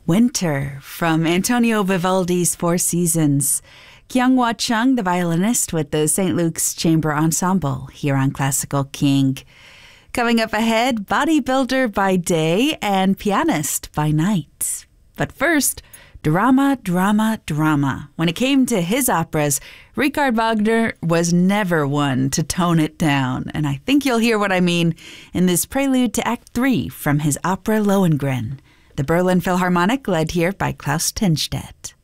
Winter from Antonio Vivaldi's Four Seasons. Kyung-Hwa Chung, the violinist with the St. Luke's Chamber Ensemble here on Classical King. Coming up ahead, bodybuilder by day and pianist by night. But first, drama, drama, drama. When it came to his operas, Richard Wagner was never one to tone it down. And I think you'll hear what I mean in this prelude to Act 3 from his opera Lohengrin. The Berlin Philharmonic, led here by Klaus Tennstedt.